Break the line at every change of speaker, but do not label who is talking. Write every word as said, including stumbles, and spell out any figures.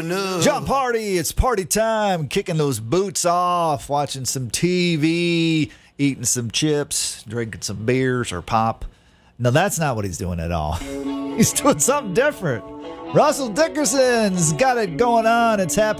enough.
John Party, it's party time. Kicking those boots off, watching some T V, eating some chips, drinking some beers or pop. No, that's not what he's doing at all. He's doing something different. Russell Dickerson's got it going on. It's happening.